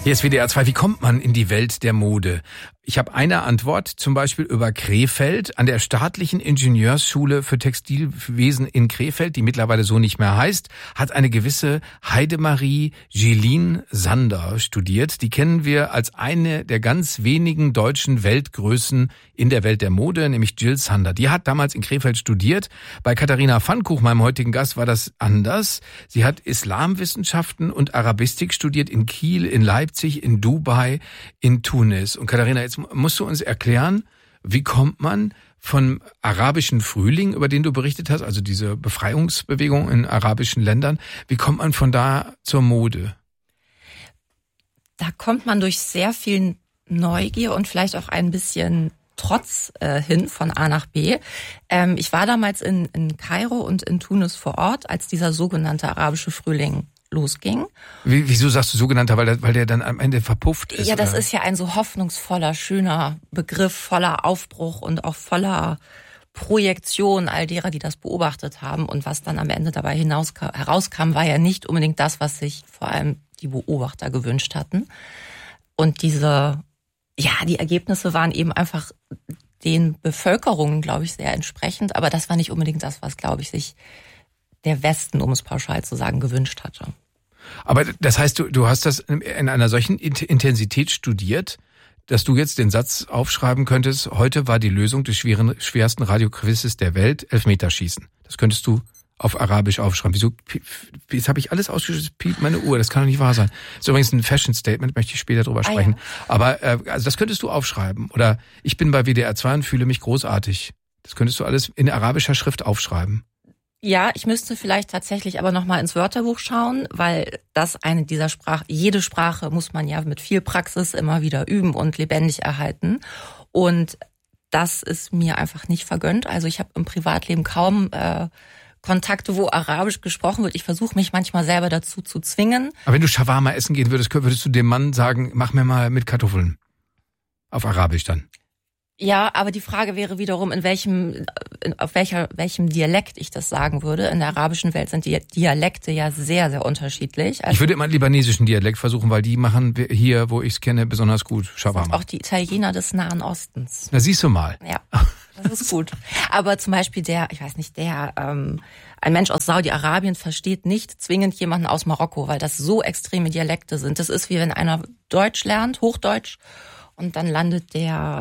Hier ist WDR 2. Wie kommt man in die Welt der Mode? Ich habe eine Antwort, zum Beispiel über Krefeld. An der Staatlichen Ingenieursschule für Textilwesen in Krefeld, die mittlerweile so nicht mehr heißt, hat eine gewisse Heidemarie Jeline Sander studiert. Die kennen wir als eine der ganz wenigen deutschen Weltgrößen in der Welt der Mode, nämlich Jill Sander. Die hat damals in Krefeld studiert. Bei Katharina Pfannkuch, meinem heutigen Gast, war das anders. Sie hat Islamwissenschaften und Arabistik studiert in Kiel, in Leipzig, in Dubai, in Tunis. Und Katharina, jetzt musst du uns erklären, wie kommt man vom arabischen Frühling, über den du berichtet hast, also diese Befreiungsbewegung in arabischen Ländern, wie kommt man von da zur Mode? Da kommt man durch sehr viel Neugier und vielleicht auch ein bisschen Trotz hin von A nach B. Ich war damals in Kairo und in Tunis vor Ort, als dieser sogenannte arabische Frühling losging. Wieso sagst du sogenannter, weil der dann am Ende verpufft ist? Ja, das ist ja ein so hoffnungsvoller, schöner Begriff, voller Aufbruch und auch voller Projektion all derer, die das beobachtet haben. Und was dann am Ende dabei herauskam, war ja nicht unbedingt das, was sich vor allem die Beobachter gewünscht hatten. Und die Ergebnisse waren eben einfach den Bevölkerungen, glaube ich, sehr entsprechend. Aber das war nicht unbedingt das, was, glaube ich, sich der Westen, um es pauschal zu sagen, gewünscht hatte. Aber das heißt, du hast das in einer solchen Intensität studiert, dass du jetzt den Satz aufschreiben könntest, heute war die Lösung des schwersten Radioquizzes der Welt, Elfmeterschießen. Das könntest du auf Arabisch aufschreiben. Wieso? Jetzt habe ich alles ausgeschrieben, piept meine Uhr, das kann doch nicht wahr sein. Das ist übrigens ein Fashion-Statement, möchte ich später drüber sprechen. Ja. Aber also das könntest du aufschreiben. Oder ich bin bei WDR 2 und fühle mich großartig. Das könntest du alles in arabischer Schrift aufschreiben. Ja, ich müsste vielleicht tatsächlich aber nochmal ins Wörterbuch schauen, weil das eine dieser jede Sprache muss man ja mit viel Praxis immer wieder üben und lebendig erhalten. Und das ist mir einfach nicht vergönnt. Also ich habe im Privatleben kaum Kontakte, wo Arabisch gesprochen wird. Ich versuche mich manchmal selber dazu zu zwingen. Aber wenn du Shawarma essen gehen würdest du dem Mann sagen, mach mir mal mit Kartoffeln. Auf Arabisch dann. Ja, aber die Frage wäre wiederum, welchem Dialekt ich das sagen würde. In der arabischen Welt sind die Dialekte ja sehr, sehr unterschiedlich. Also ich würde immer einen libanesischen Dialekt versuchen, weil die machen hier, wo ich es kenne, besonders gut Shawarma. Auch die Italiener des Nahen Ostens. Na, siehst du mal. Ja, das ist gut. Aber zum Beispiel ein Mensch aus Saudi-Arabien versteht nicht zwingend jemanden aus Marokko, weil das so extreme Dialekte sind. Das ist wie wenn einer Deutsch lernt, Hochdeutsch, und dann landet der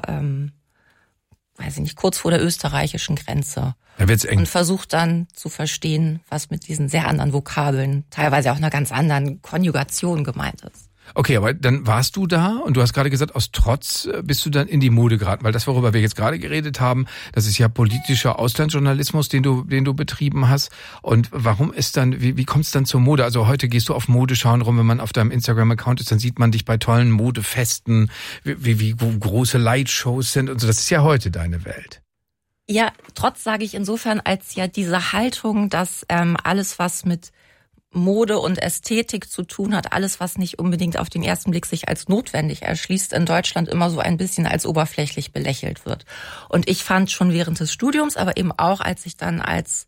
kurz vor der österreichischen Grenze. Da wird's eng. Und versucht dann zu verstehen, was mit diesen sehr anderen Vokabeln, teilweise auch einer ganz anderen Konjugation gemeint ist. Okay, aber dann warst du da und du hast gerade gesagt, aus Trotz bist du dann in die Mode geraten, weil das, worüber wir jetzt gerade geredet haben, das ist ja politischer Auslandsjournalismus, den du betrieben hast. Und warum ist dann, wie kommt es dann zur Mode? Also heute gehst du auf Modeschauen rum, wenn man auf deinem Instagram-Account ist, dann sieht man dich bei tollen Modefesten, wie große Lightshows sind und so. Das ist ja heute deine Welt. Ja, Trotz sage ich insofern, als ja diese Haltung, dass alles, was mit Mode und Ästhetik zu tun hat, alles, was nicht unbedingt auf den ersten Blick sich als notwendig erschließt, in Deutschland immer so ein bisschen als oberflächlich belächelt wird. Und ich fand schon während des Studiums, aber eben auch, als ich dann als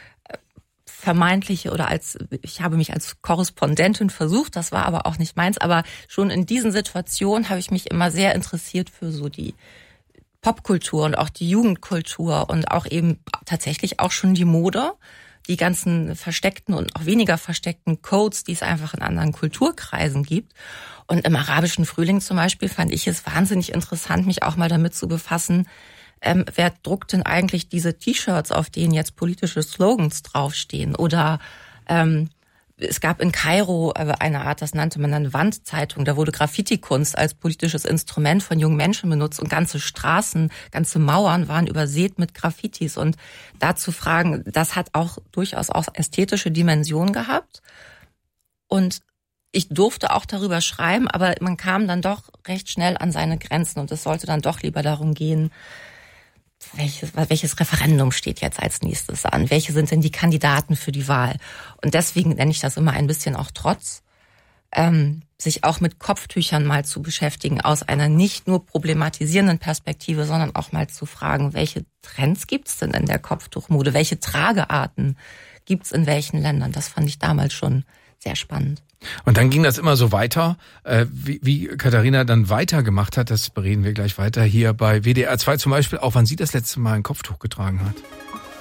ich habe mich als Korrespondentin versucht, das war aber auch nicht meins, aber schon in diesen Situationen habe ich mich immer sehr interessiert für so die Popkultur und auch die Jugendkultur und auch eben tatsächlich auch schon die Mode. Die ganzen versteckten und auch weniger versteckten Codes, die es einfach in anderen Kulturkreisen gibt. Und im arabischen Frühling zum Beispiel fand ich es wahnsinnig interessant, mich auch mal damit zu befassen, wer druckt denn eigentlich diese T-Shirts, auf denen jetzt politische Slogans draufstehen? Oder es gab in Kairo eine Art, das nannte man dann Wandzeitung, da wurde Graffiti-Kunst als politisches Instrument von jungen Menschen benutzt und ganze Straßen, ganze Mauern waren übersät mit Graffitis. Und da zu fragen, das hat auch durchaus auch ästhetische Dimensionen gehabt. Und ich durfte auch darüber schreiben, aber man kam dann doch recht schnell an seine Grenzen und es sollte dann doch lieber darum gehen, welches Referendum steht jetzt als nächstes an? Welche sind denn die Kandidaten für die Wahl? Und deswegen nenne ich das immer ein bisschen auch Trotz, sich auch mit Kopftüchern mal zu beschäftigen, aus einer nicht nur problematisierenden Perspektive, sondern auch mal zu fragen, welche Trends gibt es denn in der Kopftuchmode? Welche Tragearten gibt es in welchen Ländern? Das fand ich damals schon sehr spannend. Und dann ging das immer so weiter. Wie Katharina dann weitergemacht hat, das bereden wir gleich weiter hier bei WDR 2 zum Beispiel, auch wann sie das letzte Mal ein Kopftuch getragen hat.